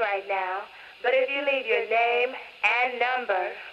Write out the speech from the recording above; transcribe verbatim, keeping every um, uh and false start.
right now, but if you leave your name and number